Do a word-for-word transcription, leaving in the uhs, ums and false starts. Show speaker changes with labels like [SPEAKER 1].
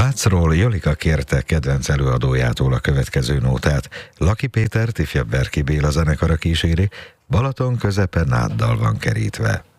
[SPEAKER 1] Vácról Jolika kérte kedvenc előadójától a következő nótát. Laki Pétert, ifjabb Berki Béla zenekara kíséri, Balaton közepe náddal van kerítve.